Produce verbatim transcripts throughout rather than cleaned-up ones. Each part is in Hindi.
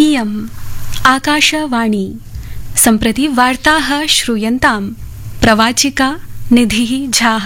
इयम् आकाशवाणी सम्प्रति वार्ताः श्रूयन्ताम् प्रवाचिका निधिः झाः।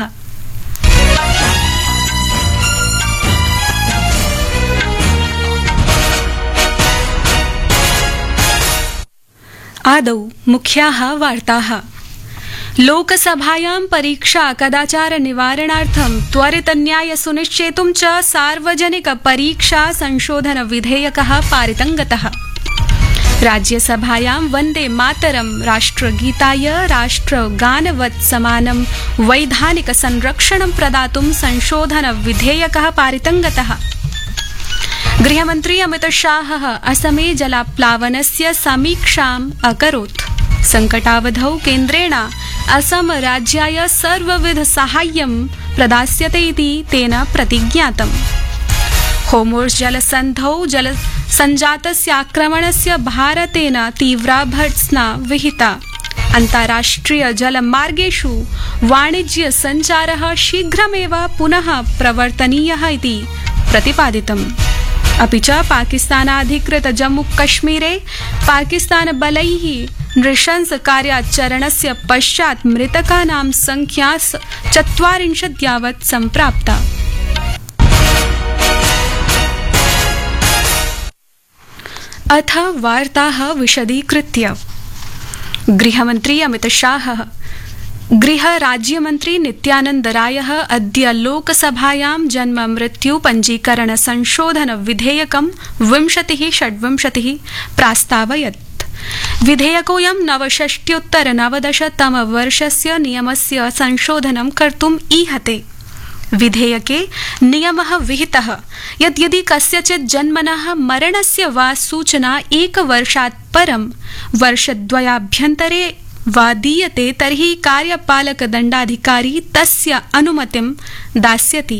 आदौ मुख्याः वार्ताः। लोकसभायां परीक्षा कदाचार निवारणार्थं त्वरितन्याय सुनिश्चेतुं च सार्वजनिक परीक्षा संशोधन विधेयकः पारितं गतः। राज्यसभायां वन्दे मातरं राष्ट्रगीताय राष्ट्रगानवत् समानं वैधानिक संरक्षणं प्रदातुं संशोधन विधेयकः पारितं गतः। गृहमन्त्री अमितशाहः असमे जलाप्लावनस्य समीक्षाम् अकरोत्। संकटावधौ केन्द्रेण असम राज्याय सर्वविध साहाय्यं प्रदास्यते इति तेन प्रतिज्ञातम्। होर्मुज़ जलसन्धौ जल सञ्जातस्य आक्रमणस्य भारतेन तीव्रा भर्त्सना विहिता। अन्ताराष्ट्रिय जलमार्गेषु वाणिज्य सञ्चारः शीघ्रमेव पुनः प्रवर्तनीयः इति प्रतिपादितम्। अपि च पाकिस्तानाधिकृत जम्मूकश्मीरे पाकिस्तानबलैः नृशंस कार्याचरणस्य पश्चात् मृतकानां संख्या चत्वारिंशत् यावत् सम्प्राप्ता। अथ वार्ताः विशदीकृत्य। गृहमन्त्री अमितशाहः गृह राज्यमन्त्री नित्यानन्द रायः अद्य लोकसभायां जन्म मृत्यु पञ्जीकरण संशोधन विधेयकं विंशतिः षड्विंशतिः प्रास्तावयत्। विधेयकोऽयं नवषष्ट्युत्तर नवदशतम वर्षस्य नियमस्य संशोधनं कर्तुम् ईहते। विधेयके नियमः विहितः यत् यदि कस्यचित् जन्मनः मरणस्य वा सूचना एकवर्षात् परं वर्षद्वयाभ्यन्तरे वा दीयते तर्हि कार्यपालकदण्डाधिकारी तस्य अनुमतिं दास्यति।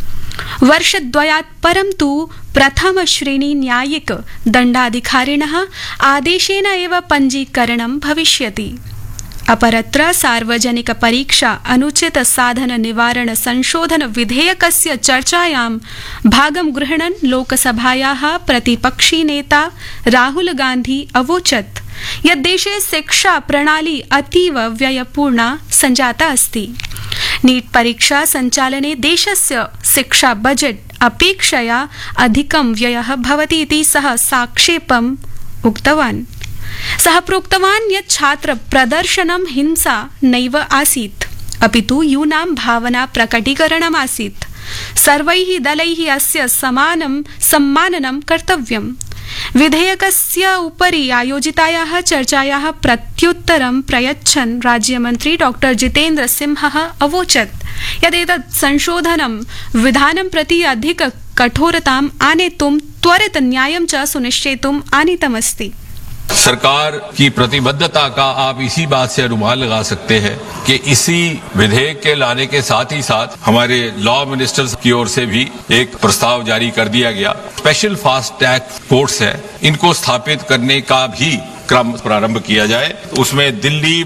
वर्षद्वयात् परं तु प्रथमश्रेणी न्यायिक दण्डाधिकारिणः आदेशेन एव पञ्जीकरणं भविष्यति। अपरत्र सार्वजनिक परीक्षा अनुचित साधन निवारण संशोधन विधेयकस्य चर्चायां भागं गृह्णन् लोकसभायाः प्रतिपक्षी नेता राहुल गांधी अवोचत् यत् देशे शिक्षा प्रणाली अतीव व्ययपूर्णा सञ्जाता अस्ति। नीट परीक्षा सञ्चालने देशस्य शिक्षा बजेट अपेक्षया अधिकं व्ययः भवति इति सः साक्षेपम् उक्तवान्। सः प्रोक्तवान् यत् छात्र प्रदर्शनं हिंसा नैव आसीत्, अपितु यूनां भावना प्रकटीकरणमासीत्। सर्वैः दलैः अस्य समानं सम्माननं कर्तव्यम्। विधेयकस्य उपरि आयोजितायाः चर्चायाः प्रत्युत्तरं प्रयच्छन् राज्यमन्त्री डॉक्टर जितेन्द्र सिंहः अवोचत् यदेतत् संशोधनं विधानं प्रति अधिक कठोरताम् आनेतुं त्वरित न्यायं च सुनिश्चेतुम् आनीतमस्ति। सरकार की प्रतिबद्धता का आप इसी बात से अनुमान लगा सकते हैं कि इसी विधेयक के लाने के साथ ही साथ हमारे लॉ मिनिस्टर्स की ओर से भी एक प्रस्ताव जारी कर दिया गया। स्पेशल फास्ट ट्रैक कोर्ट्स है, इनको स्थापित करने का भी क्रम प्रारंभ किया जाए। उसमें दिल्ली